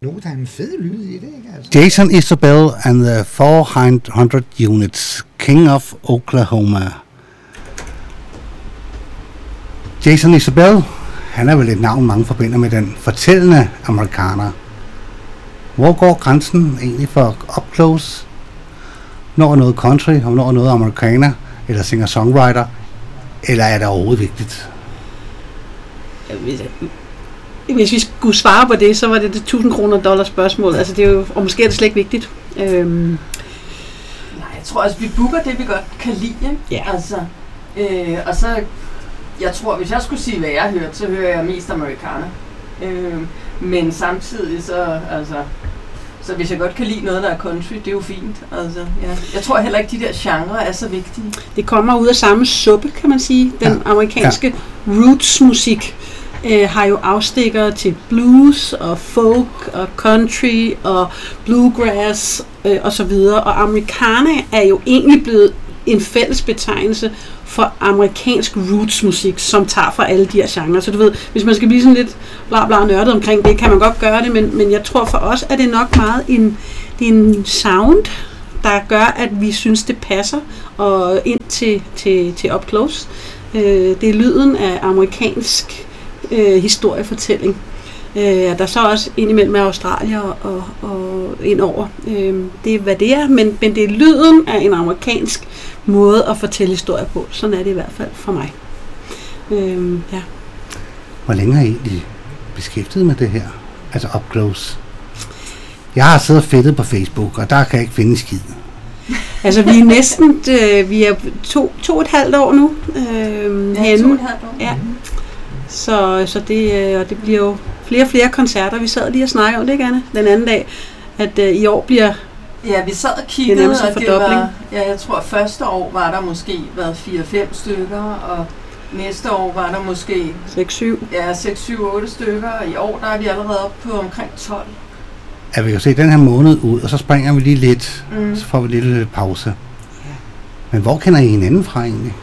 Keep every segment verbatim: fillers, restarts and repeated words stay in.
Jo, der er en fed lyd i det, ikke? Altså. Jason Isbell and the four hundred Units, King of Oklahoma. Jason Isbell, han er vel et navn, mange forbinder med den fortællende amerikaner. Hvor går grænsen egentlig for up close? Når noget country, og når noget amerikaner, eller singer-songwriter, eller er det overhovedet vigtigt? Hvis vi skulle svare på det, så var det det tusind kroner dollar spørgsmål. Altså det er jo, og måske er det slet ikke vigtigt. Øhm. Nej, jeg tror altså, vi booker det, vi godt kan lide. Ikke? Ja. Altså, øh, og så, jeg tror, hvis jeg skulle sige, hvad jeg har hørt, så hører jeg mest amerikaner. Øh, men samtidig så, altså, så hvis jeg godt kan lide noget, der er country, det er jo fint. Altså, ja. Jeg tror heller ikke, de der genrer er så vigtige. Det kommer ud af samme suppe, kan man sige. Den ja. amerikanske ja. roots-musik øh, har jo afstikkere til blues og folk og country og bluegrass øh, og så videre. Og amerikaner er jo egentlig blevet en fælles betegnelse for amerikansk roots-musik, som tager fra alle de her genrer. Så du ved, hvis man skal blive sådan lidt bla bla nørdet omkring det, kan man godt gøre det, men, men jeg tror for os, er det nok meget en, det er en sound, der gør, at vi synes, det passer og ind til, til, til up close. Øh, det er lyden af amerikansk øh, historiefortælling. Øh, der så også indimellem med Australien og, og, og indover. Øh, det er, hvad det er, men, men det er lyden af en amerikansk måde at fortælle historier på. Sådan er det i hvert fald for mig. Øh, ja. Hvor længe har I egentlig beskæftiget med det her? Altså up close? Jeg har siddet og fedtet på Facebook, og der kan jeg ikke finde skid. Altså vi er næsten, øh, vi er to, to og et halvt år nu. Øh, ja, henne. to og et halvt år. Ja. Så, så det, og det bliver jo flere og flere koncerter. Vi sad lige og snakkede om det, ikke Anne, den anden dag, at øh, i år bliver ja, vi sad og kiggede, det og det var, ja, jeg tror første år var der måske været fire fem stykker, og næste år var der måske seks syv. Ja, seks syv otte stykker, og i år der er vi allerede oppe på omkring tolv. Ja, vi kan se den her måned ud, og så springer vi lige lidt, mm. så får vi lidt, lidt pause. Ja. Men hvor kender I hinanden fra egentlig?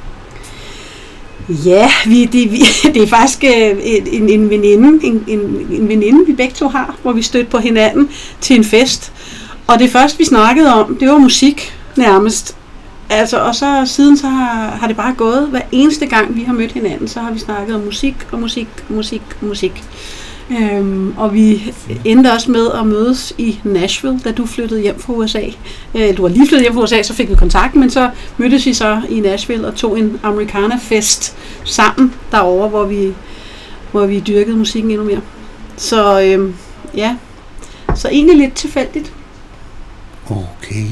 Ja, vi, det, vi, det er faktisk øh, en, en veninde, en, en, en veninde, vi begge to har, hvor vi stødte på hinanden til en fest. Og det første, vi snakkede om, det var musik nærmest. Altså, og så siden så har, har det bare gået. Hver eneste gang, vi har mødt hinanden, så har vi snakket om musik og musik, musik, musik. Øhm, og vi endte også med at mødes i Nashville, da du flyttede hjem fra U S A. Øh, du var lige flyttet hjem fra U S A, så fik vi kontakt, men så mødtes vi så i Nashville og tog en Americana-fest sammen derovre, hvor vi, hvor vi dyrkede musikken endnu mere. Så øhm, ja, så egentlig lidt tilfældigt. Okay.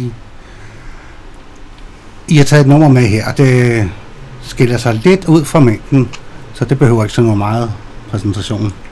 I har taget et nummer med her, og det skiller sig lidt ud fra mængden, så det behøver ikke så noget meget præsentation.